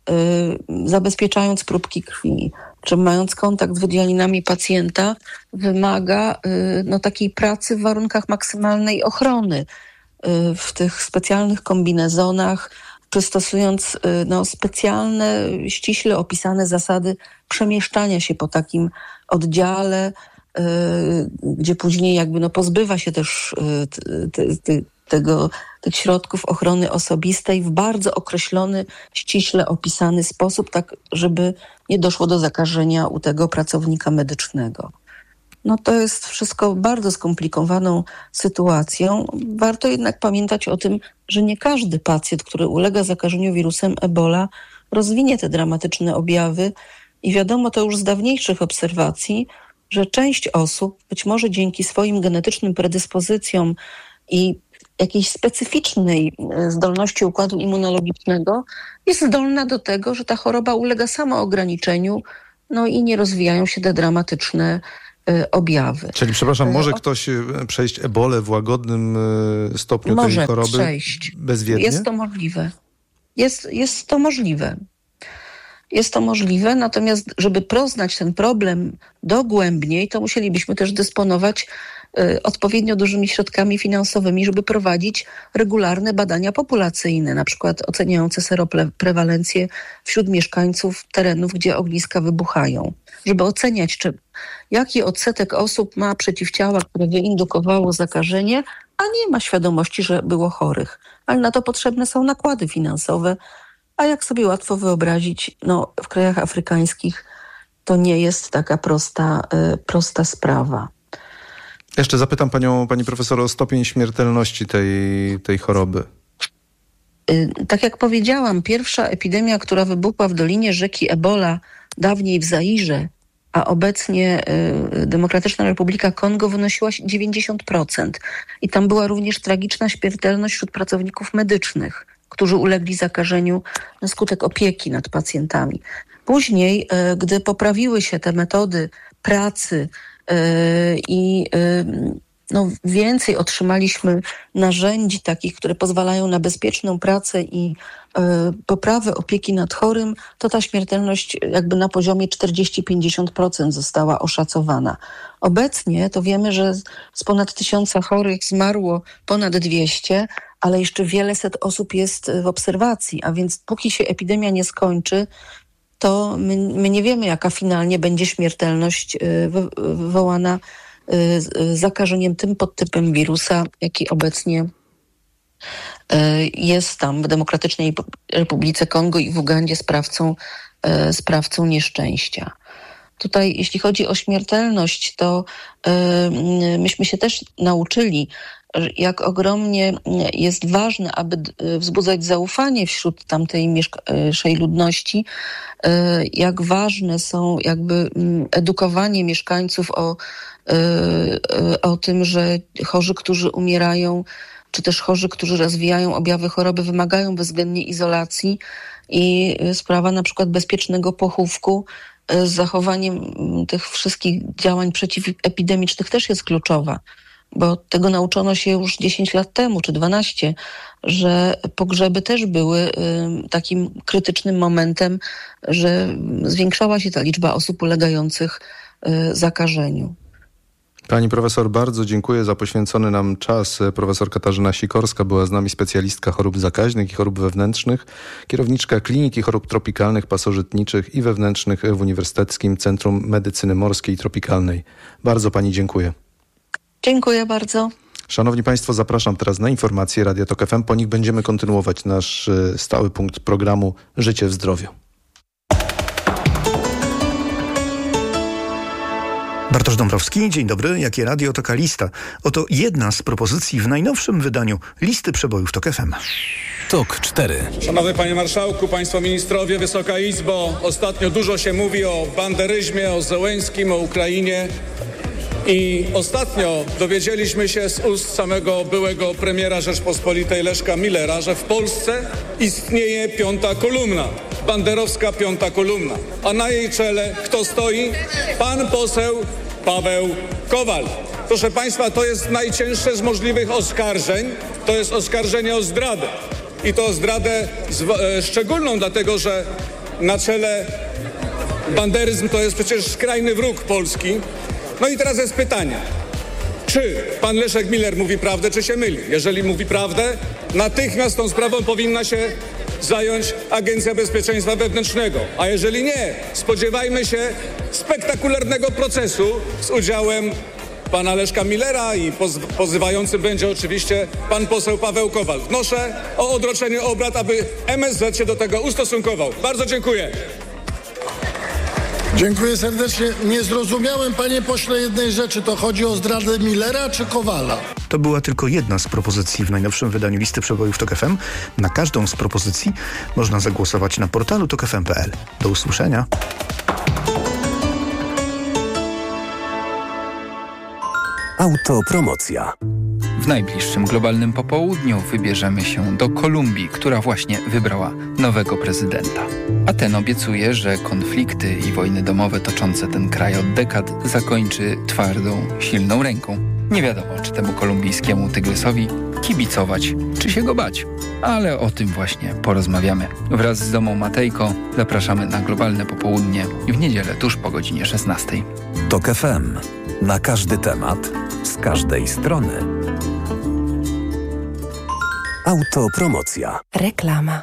zabezpieczając próbki krwi, czy mając kontakt z wydzialinami pacjenta, wymaga no, takiej pracy w warunkach maksymalnej ochrony, w tych specjalnych kombinezonach, czy stosując no, specjalne, ściśle opisane zasady przemieszczania się po takim oddziale, gdzie później jakby no, pozbywa się też te, te, tego, tych środków ochrony osobistej w bardzo określony, ściśle opisany sposób, tak żeby nie doszło do zakażenia u tego pracownika medycznego. No to jest wszystko bardzo skomplikowaną sytuacją. Warto jednak pamiętać o tym, że nie każdy pacjent, który ulega zakażeniu wirusem Ebola, rozwinie te dramatyczne objawy i wiadomo to już z dawniejszych obserwacji, że część osób, być może dzięki swoim genetycznym predyspozycjom i jakiejś specyficznej zdolności układu immunologicznego, jest zdolna do tego, że ta choroba ulega samoograniczeniu, no i nie rozwijają się te dramatyczne objawy. Czyli, przepraszam, może ktoś przejść ebolę w łagodnym stopniu może tej choroby przejść. bezwiednie? Jest to możliwe. Jest, jest to możliwe. Jest to możliwe, natomiast żeby poznać ten problem dogłębniej, to musielibyśmy też dysponować y, odpowiednio dużymi środkami finansowymi, żeby prowadzić regularne badania populacyjne, na przykład oceniające seroprewalencję wśród mieszkańców terenów, gdzie ogniska wybuchają, żeby oceniać, czy, jaki odsetek osób ma przeciwciała, które wyindukowało zakażenie, a nie ma świadomości, że było chorych. Ale na to potrzebne są nakłady finansowe, a jak sobie łatwo wyobrazić, no, w krajach afrykańskich to nie jest taka prosta, y, prosta sprawa. Jeszcze zapytam panią, pani profesor o stopień śmiertelności tej, tej choroby. Y, tak jak powiedziałam, pierwsza epidemia, która wybuchła w dolinie rzeki Ebola, dawniej w Zairze, a obecnie y, Demokratyczna Republika Kongo, wynosiła dziewięćdziesiąt procent. I tam była również tragiczna śmiertelność wśród pracowników medycznych, którzy ulegli zakażeniu na skutek opieki nad pacjentami. Później, gdy poprawiły się te metody pracy i no, więcej otrzymaliśmy narzędzi takich, które pozwalają na bezpieczną pracę i poprawę opieki nad chorym, to ta śmiertelność jakby na poziomie czterdzieści do pięćdziesięciu procent została oszacowana. Obecnie to wiemy, że z ponad tysiąca chorych zmarło ponad dwieście, ale jeszcze wiele set osób jest w obserwacji, a więc póki się epidemia nie skończy, to my, my nie wiemy, jaka finalnie będzie śmiertelność wywołana zakażeniem tym podtypem wirusa, jaki obecnie jest tam w Demokratycznej Republice Kongo i w Ugandzie sprawcą, sprawcą nieszczęścia. Tutaj, jeśli chodzi o śmiertelność, to myśmy się też nauczyli, jak ogromnie jest ważne, aby wzbudzać zaufanie wśród tamtej mieszkającej ludności, jak ważne są jakby edukowanie mieszkańców o, o tym, że chorzy, którzy umierają, czy też chorzy, którzy rozwijają objawy choroby, wymagają bezwzględnie izolacji i sprawa na przykład bezpiecznego pochówku z zachowaniem tych wszystkich działań przeciwepidemicznych też jest kluczowa. Bo tego nauczono się już dziesięć lat temu, czy dwanaście, że pogrzeby też były y, takim krytycznym momentem, że zwiększała się ta liczba osób ulegających y, zakażeniu. Pani profesor, bardzo dziękuję za poświęcony nam czas. Profesor Katarzyna Sikorska była z nami, specjalistka chorób zakaźnych i chorób wewnętrznych, kierowniczka Kliniki Chorób Tropikalnych, Pasożytniczych i Wewnętrznych w Uniwersyteckim Centrum Medycyny Morskiej i Tropikalnej. Bardzo pani dziękuję. Dziękuję bardzo. Szanowni Państwo, zapraszam teraz na informacje Radia Tok F M. Po nich będziemy kontynuować nasz stały punkt programu Życie w zdrowiu. Bartosz Dąbrowski, dzień dobry. Jakie radio, taka lista. Oto jedna z propozycji w najnowszym wydaniu listy przebojów Tok F M. Tok cztery. Szanowny Panie Marszałku, Państwo Ministrowie, Wysoka Izbo. Ostatnio dużo się mówi o banderyzmie, o Zełenskim, o Ukrainie. I ostatnio dowiedzieliśmy się z ust samego byłego premiera Rzeczpospolitej Leszka Millera, że w Polsce istnieje piąta kolumna, banderowska piąta kolumna. A na jej czele kto stoi? Pan poseł Paweł Kowal. Proszę Państwa, to jest najcięższe z możliwych oskarżeń. To jest oskarżenie o zdradę. I to zdradę z, e, szczególną, dlatego że na czele banderyzm to jest przecież skrajny wróg Polski. No i teraz jest pytanie, czy pan Leszek Miller mówi prawdę, czy się myli? Jeżeli mówi prawdę, natychmiast tą sprawą powinna się zająć Agencja Bezpieczeństwa Wewnętrznego. A jeżeli nie, spodziewajmy się spektakularnego procesu z udziałem pana Leszka Millera i poz- pozywającym będzie oczywiście pan poseł Paweł Kowal. Wnoszę o odroczenie obrad, aby M S Z się do tego ustosunkował. Bardzo dziękuję. Dziękuję serdecznie. Nie zrozumiałem, panie pośle, jednej rzeczy. To chodzi o zdradę Millera czy Kowala? To była tylko jedna z propozycji w najnowszym wydaniu listy przebojów Tok F M. Na każdą z propozycji można zagłosować na portalu tok f m kropka p l. Do usłyszenia. Autopromocja. W najbliższym globalnym popołudniu wybierzemy się do Kolumbii, która właśnie wybrała nowego prezydenta. A ten obiecuje, że konflikty i wojny domowe toczące ten kraj od dekad zakończy twardą, silną ręką. Nie wiadomo, czy temu kolumbijskiemu tygrysowi kibicować, czy się go bać. Ale o tym właśnie porozmawiamy. Wraz z Domą Matejko zapraszamy na globalne popołudnie w niedzielę tuż po godzinie szesnastej. Tok F M. Na każdy temat, z każdej strony. Autopromocja. Reklama.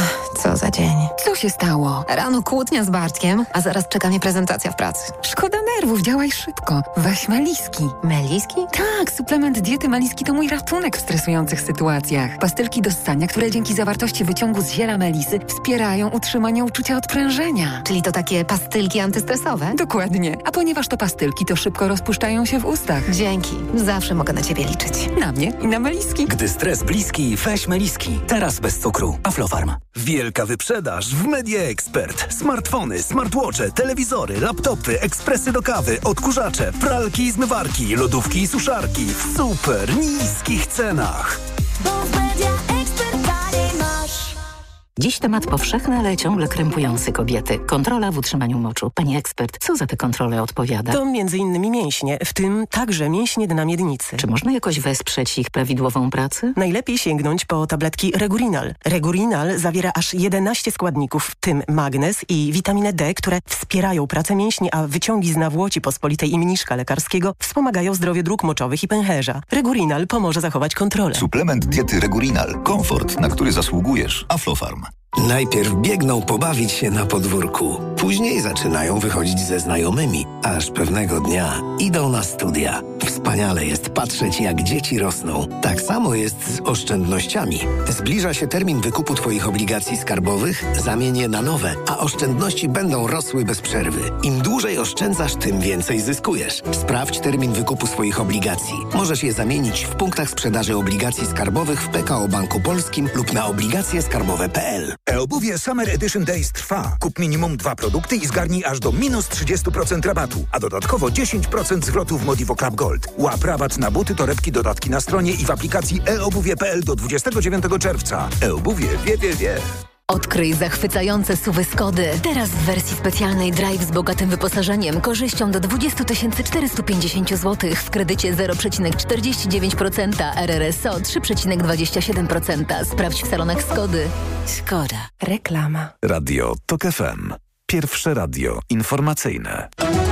Co za dzień. Co się stało? Rano kłótnia z Bartkiem, a zaraz czeka mnie prezentacja w pracy. Szkoda nerwów, działaj szybko. Weź Meliski. Meliski? Tak, suplement diety Meliski to mój ratunek w stresujących sytuacjach. Pastylki do ssania, które dzięki zawartości wyciągu z ziela melisy wspierają utrzymanie uczucia odprężenia. Czyli to takie pastylki antystresowe? Dokładnie. A ponieważ to pastylki, to szybko rozpuszczają się w ustach. Dzięki. Zawsze mogę na ciebie liczyć. Na mnie i na Meliski. Gdy stres bliski, weź Meliski. Teraz bez cukru. Aflofarm. Wielka wyprzedaż w Media Expert. Smartfony, smartwatche, telewizory, laptopy, ekspresy do kawy, odkurzacze, pralki i zmywarki, lodówki i suszarki w super niskich cenach. Bo w Media Expert taniej masz. Dziś temat powszechny, ale ciągle krępujący kobiety. Kontrola w utrzymaniu moczu. Pani ekspert, co za te kontrole odpowiada? To między innymi mięśnie, w tym także mięśnie dna miednicy. Czy można jakoś wesprzeć ich prawidłową pracę? Najlepiej sięgnąć po tabletki Regurinal. Regurinal zawiera aż jedenaście składników, w tym magnez i witaminę D, które wspierają pracę mięśni, a wyciągi z nawłoci pospolitej i mniszka lekarskiego wspomagają zdrowie dróg moczowych i pęcherza. Regurinal pomoże zachować kontrolę. Suplement diety Regurinal. Komfort, na który zasługujesz. Aflofarm. Najpierw biegną pobawić się na podwórku, później zaczynają wychodzić ze znajomymi, aż pewnego dnia idą na studia. Wspaniale jest patrzeć, jak dzieci rosną. Tak samo jest z oszczędnościami. Zbliża się termin wykupu Twoich obligacji skarbowych, zamień je na nowe, a oszczędności będą rosły bez przerwy. Im dłużej oszczędzasz, tym więcej zyskujesz. Sprawdź termin wykupu swoich obligacji. Możesz je zamienić w punktach sprzedaży obligacji skarbowych w P K O Banku Polskim lub na obligacje skarbowe kropka p l. E-obuwie Summer Edition Days trwa. Kup minimum dwa produkty i zgarnij aż do minus trzydzieści procent rabatu, a dodatkowo dziesięć procent zwrotu w Modivo Club Gold. Łap rabat na buty, torebki, dodatki na stronie i w aplikacji e obuwie kropka p l do dwudziestego dziewiątego czerwca. E-obuwie wie, wie, wie. Odkryj zachwycające suwy Skody. Teraz w wersji specjalnej Drive z bogatym wyposażeniem, korzyścią do dwadzieścia tysięcy czterysta pięćdziesiąt złotych w kredycie zero przecinek czterdzieści dziewięć procent, R R S O trzy przecinek dwadzieścia siedem procent. Sprawdź w salonach Skody. Skoda. Reklama. Radio Tok F M. Pierwsze radio informacyjne.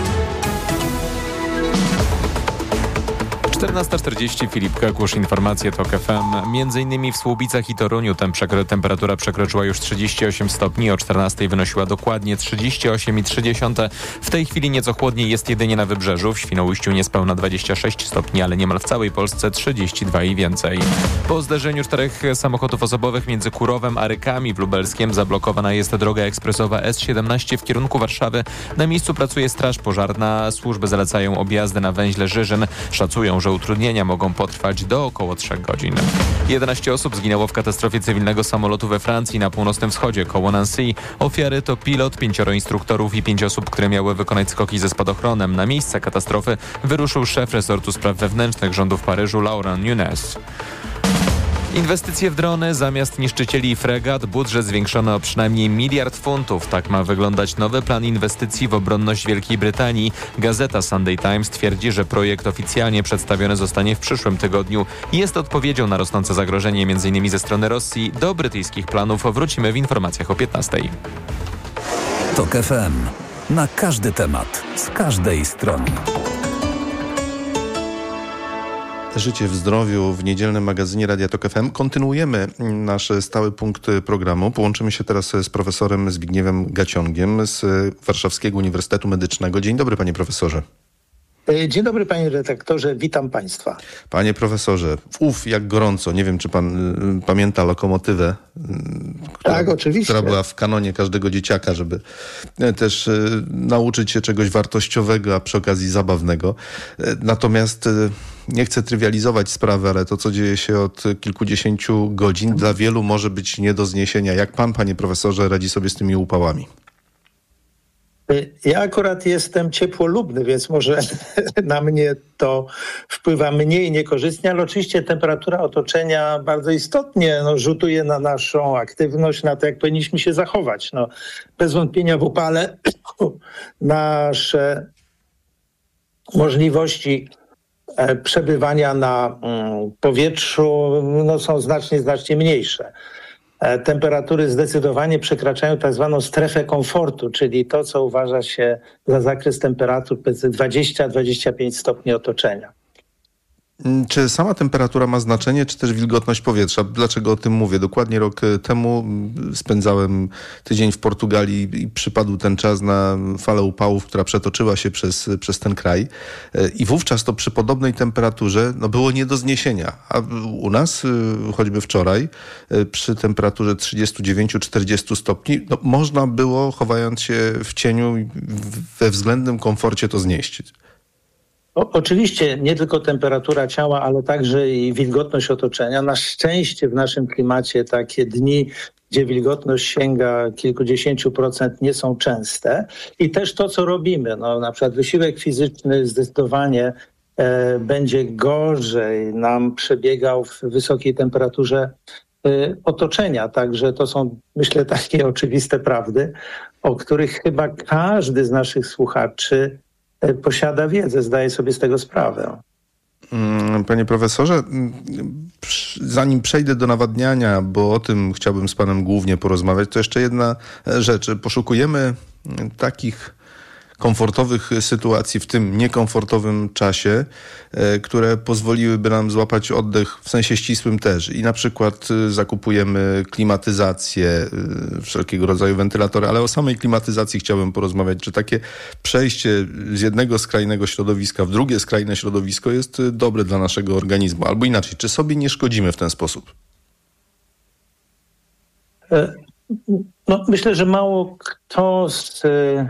czternasta czterdzieści, Filip Kakusz, informacje Tok F M. Między innymi w Słubicach i Toruniu tem przekro- temperatura przekroczyła już trzydzieści osiem stopni, o czternastej wynosiła dokładnie trzydzieści osiem i trzy dziesiąte. W tej chwili nieco chłodniej jest jedynie na Wybrzeżu, w Świnoujściu niespełna dwadzieścia sześć stopni, ale niemal w całej Polsce trzydzieści dwa i więcej. Po zderzeniu czterech samochodów osobowych między Kurowem a Rykami w Lubelskiem zablokowana jest droga ekspresowa S siedemnaście w kierunku Warszawy. Na miejscu pracuje straż pożarna, służby zalecają objazdy na węźle Żyżyn. Szacują, że utrudnienia mogą potrwać do około trzech godzin. jedenaście osób zginęło w katastrofie cywilnego samolotu we Francji na północnym wschodzie koło Nancy. Ofiary to pilot, pięcioro instruktorów i pięć osób, które miały wykonać skoki ze spadochronem. Na miejsce katastrofy wyruszył szef resortu spraw wewnętrznych rządu w Paryżu Laurent Nunez. Inwestycje w drony zamiast niszczycieli i fregat, budżet zwiększono o przynajmniej miliard funtów. Tak ma wyglądać nowy plan inwestycji w obronność Wielkiej Brytanii. Gazeta Sunday Times twierdzi, że projekt oficjalnie przedstawiony zostanie w przyszłym tygodniu. Jest odpowiedzią na rosnące zagrożenie m.in. ze strony Rosji. Do brytyjskich planów wrócimy w informacjach o piętnastej. TOK F M. Na każdy temat, z każdej strony. Życie w zdrowiu w niedzielnym magazynie Radia TOK F M. Kontynuujemy nasz stały punkt programu. Połączymy się teraz z profesorem Zbigniewem Gaciągiem z Warszawskiego Uniwersytetu Medycznego. Dzień dobry, panie profesorze. Dzień dobry, panie redaktorze, witam państwa. Panie profesorze, uf, jak gorąco. Nie wiem, czy pan y, pamięta lokomotywę, y, która, tak, oczywiście. która była w kanonie każdego dzieciaka, żeby y, też y, nauczyć się czegoś wartościowego, a przy okazji zabawnego. Y, natomiast y, nie chcę trywializować sprawy, ale to, co dzieje się od kilkudziesięciu godzin, dla wielu może być nie do zniesienia. Jak pan, panie profesorze, radzi sobie z tymi upałami? Ja akurat jestem ciepłolubny, więc może na mnie to wpływa mniej niekorzystnie, ale oczywiście temperatura otoczenia bardzo istotnie no, rzutuje na naszą aktywność, na to, jak powinniśmy się zachować. No, bez wątpienia w upale nasze możliwości przebywania na powietrzu no, są znacznie, znacznie mniejsze. Temperatury zdecydowanie przekraczają tak zwaną strefę komfortu, czyli to, co uważa się za zakres temperatur dwadzieścia do dwudziestu pięciu stopni otoczenia. Czy sama temperatura ma znaczenie, czy też wilgotność powietrza? Dlaczego o tym mówię? Dokładnie rok temu spędzałem tydzień w Portugalii i przypadł ten czas na falę upałów, która przetoczyła się przez, przez ten kraj. I wówczas to przy podobnej temperaturze no, było nie do zniesienia. A u nas, choćby wczoraj, przy temperaturze trzydziestu dziewięciu do czterdziestu stopni, no, można było, chowając się w cieniu, we względnym komforcie to znieść. O, oczywiście nie tylko temperatura ciała, ale także i wilgotność otoczenia. Na szczęście w naszym klimacie takie dni, gdzie wilgotność sięga kilkudziesięciu procent, nie są częste. I też to, co robimy, no, na przykład wysiłek fizyczny zdecydowanie e, będzie gorzej nam przebiegał w wysokiej temperaturze e, otoczenia. Także to są, myślę, takie oczywiste prawdy, o których chyba każdy z naszych słuchaczy posiada wiedzę, zdaje sobie z tego sprawę. Panie profesorze, zanim przejdę do nawadniania, bo o tym chciałbym z panem głównie porozmawiać, to jeszcze jedna rzecz. Poszukujemy takich komfortowych sytuacji w tym niekomfortowym czasie, które pozwoliłyby nam złapać oddech w sensie ścisłym też. I na przykład zakupujemy klimatyzację, wszelkiego rodzaju wentylatory, ale o samej klimatyzacji chciałbym porozmawiać. Czy takie przejście z jednego skrajnego środowiska w drugie skrajne środowisko jest dobre dla naszego organizmu? Albo inaczej, czy sobie nie szkodzimy w ten sposób? No, myślę, że mało kto z...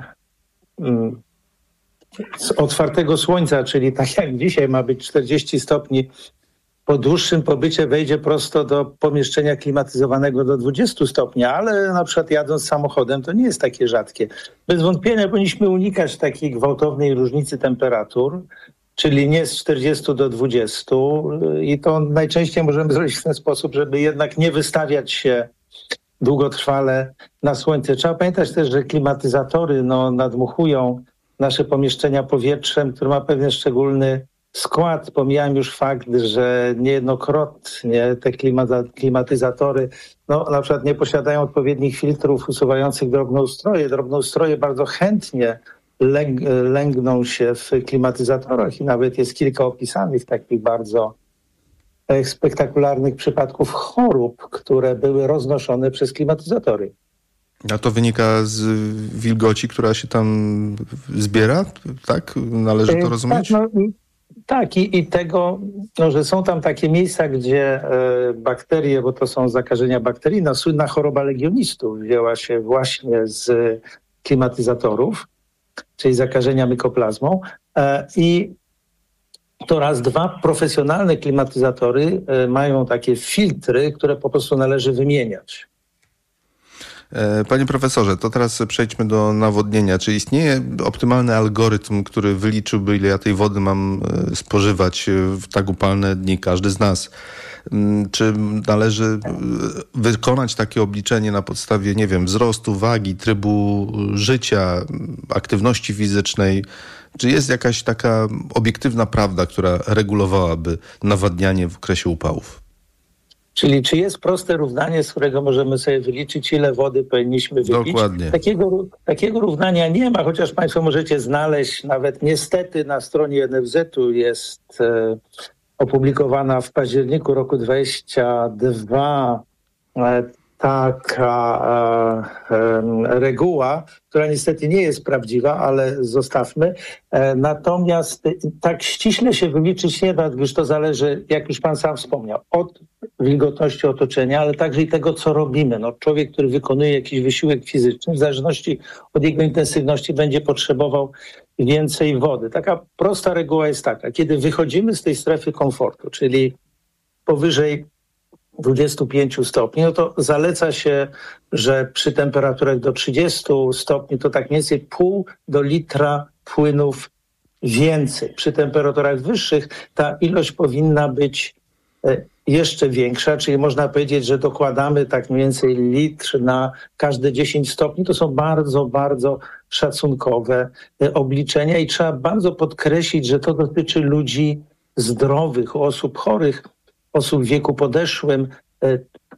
z otwartego słońca, czyli tak jak dzisiaj ma być czterdzieści stopni, po dłuższym pobycie wejdzie prosto do pomieszczenia klimatyzowanego do dwudziestu stopni, ale na przykład jadąc samochodem to nie jest takie rzadkie. Bez wątpienia powinniśmy unikać takiej gwałtownej różnicy temperatur, czyli nie z czterdziestu do dwudziestu, i to najczęściej możemy zrobić w ten sposób, żeby jednak nie wystawiać się długotrwale na słońce. Trzeba pamiętać też, że klimatyzatory no, nadmuchują nasze pomieszczenia powietrzem, które ma pewien szczególny skład. Pomijam już fakt, że niejednokrotnie te klimatyzatory no, na przykład nie posiadają odpowiednich filtrów usuwających drobnoustroje. Drobnoustroje bardzo chętnie lęg- lęgną się w klimatyzatorach i nawet jest kilka opisanych takich bardzo spektakularnych przypadków chorób, które były roznoszone przez klimatyzatory. A to wynika z wilgoci, która się tam zbiera? Tak? Należy to rozumieć? Tak, no, tak i, i tego, no, że są tam takie miejsca, gdzie e, bakterie, bo to są zakażenia bakteryjne, słynna choroba legionistów wzięła się właśnie z klimatyzatorów, czyli zakażenia mykoplazmą. E, I to raz, dwa, profesjonalne klimatyzatory e, mają takie filtry, które po prostu należy wymieniać. Panie profesorze, to teraz przejdźmy do nawodnienia. Czy istnieje optymalny algorytm, który wyliczyłby, ile ja tej wody mam spożywać w tak upalne dni, każdy z nas? Czy należy wykonać takie obliczenie na podstawie, nie wiem, wzrostu, wagi, trybu życia, aktywności fizycznej? Czy jest jakaś taka obiektywna prawda, która regulowałaby nawadnianie w okresie upałów? Czyli czy jest proste równanie, z którego możemy sobie wyliczyć, ile wody powinniśmy wypić? Dokładnie. Takiego, takiego równania nie ma, chociaż Państwo możecie znaleźć, nawet niestety na stronie N F Z-u jest e, opublikowana w październiku roku dwudziestego drugiego e, taka e, e, reguła, która niestety nie jest prawdziwa, ale zostawmy. E, natomiast e, tak ściśle się wyliczyć nie da, gdyż to zależy, jak już pan sam wspomniał, od wilgotności otoczenia, ale także i tego, co robimy. No, człowiek, który wykonuje jakiś wysiłek fizyczny, w zależności od jego intensywności będzie potrzebował więcej wody. Taka prosta reguła jest taka, kiedy wychodzimy z tej strefy komfortu, czyli powyżej dwudziestu pięciu stopni, no to zaleca się, że przy temperaturach do trzydziestu stopni to tak mniej więcej pół do litra płynów więcej. Przy temperaturach wyższych ta ilość powinna być jeszcze większa, czyli można powiedzieć, że dokładamy tak mniej więcej litr na każde dziesięć stopni. To są bardzo, bardzo szacunkowe obliczenia i trzeba bardzo podkreślić, że to dotyczy ludzi zdrowych, osób chorych, osób w wieku podeszłym.